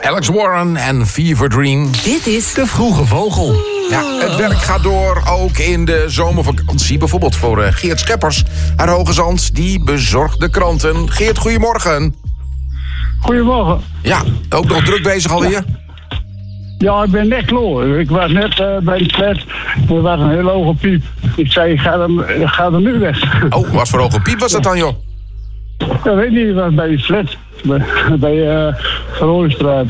Alex Warren en Fever Dream. Dit is De Vroege Vogel. Ja, het werk gaat door, ook in de zomervakantie. Bijvoorbeeld voor Geert Scheppers uit Hoge Zand. Die bezorgt de kranten. Geert, goedemorgen. Goedemorgen. Ja, ook nog druk bezig alweer? Ja, ik ben net klaar. Ik was net bij de flat. Er was een hele hoge piep. Ik zei, ga er nu weg. Oh, wat voor hoge piep was dat dan, joh? Ik weet niet, ik was bij de flat. Bij Verhooystraat.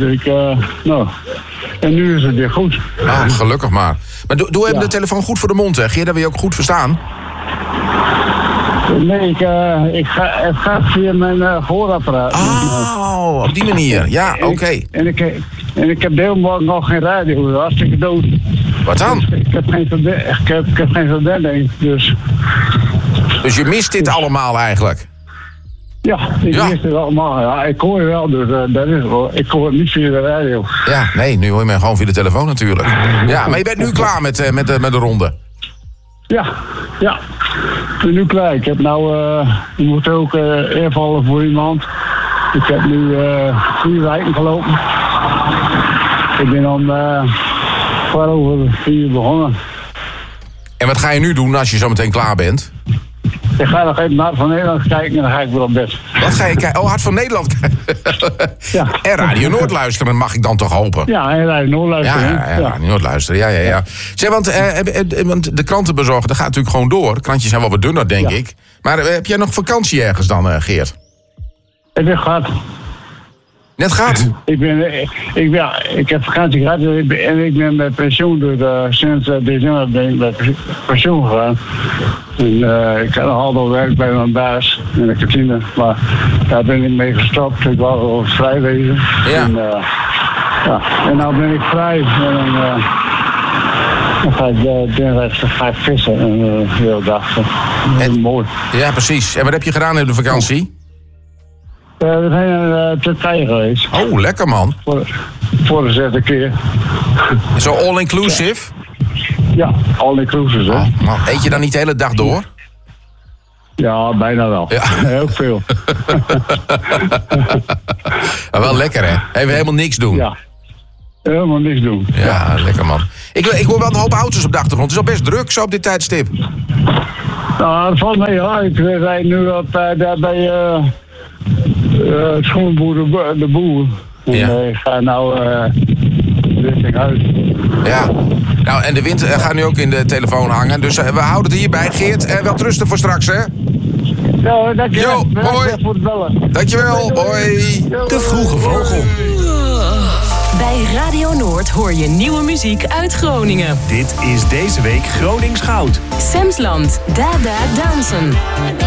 En nu is het weer goed. Ah, gelukkig maar. Maar doe hem de telefoon goed voor de mond, hè? Geert, dat wil je ook goed verstaan? Nee, het gaat via mijn gehoorapparaat. Oh, op die manier. Ja, oké. En ik heb de hele morgen nog geen radio. Dat hartstikke dood. Wat dan? Dus ik heb geen verbinding. Dus je mist dit allemaal eigenlijk? ja, ik wist het allemaal. Ja, ik hoor je wel, dus dat is het wel. Ik hoor het niet via de radio. Ja, nee, nu hoor je mij gewoon via de telefoon natuurlijk. Ja, maar je bent nu klaar met de ronde? Ja. Ik ben nu klaar. Ik heb ik moet ook invallen voor iemand. Ik heb nu 4 wijken gelopen. Ik ben om 4:15 begonnen. En wat ga je nu doen als je zo meteen klaar bent? Ik ga nog even naar Hart van Nederland kijken en dan ga ik weer op bed. Wat ga je kijken? Oh, Hart van Nederland. Ja. En Radio Noord luisteren, mag ik dan toch hopen? Ja, en Radio Noord luisteren. Ja, Radio Noord luisteren, ja. Zeg, want de kranten bezorgen, dat gaat natuurlijk gewoon door. Krantjes zijn wel wat dunner, denk ik. Maar heb jij nog vakantie ergens dan, Geert? Ik heb gehad. Net gaat? Ik heb vakantie gehad en ik ben met pensioen. Dus sinds december ben ik met pensioen gegaan. En ik had nog altijd werk bij mijn baas in de kantine. Maar daar ben ik mee gestopt. Ik wou wel vrij wezen. Ja. En nu ben ik vrij. En dan ga ik dinsdag vissen. En de hele dag. Dat is mooi. Ja, precies. En wat heb je gedaan in de vakantie? We zijn in Turkije geweest. Oh, lekker man. Voor de 6e keer. Zo all-inclusive? Ja, all-inclusive. Oh, man. Eet je dan niet de hele dag door? Ja, bijna wel. Ja. Heel veel. Maar wel lekker, hè? Even helemaal niks doen. Ja, helemaal niks doen. Ja, lekker man. Ik hoor wel een hoop auto's op de achtergrond. Het is al best druk zo op dit tijdstip. Nou, dat valt mee. Ja. Ik rijd nu daar bij schoenboer de Boer. En ik ga richting huis. Ja. Nou, en de wind gaat nu ook in de telefoon hangen. Dus we houden het hierbij. Geert, wel rusten voor straks, hè? Ja, dankjewel. Jo, hoi. Voor het bellen. Dankjewel, hoi. De Vroege Vogel. Bij Radio Noord hoor je nieuwe muziek uit Groningen. Dit is deze week Gronings Goud. Semsland, Dada Dansen.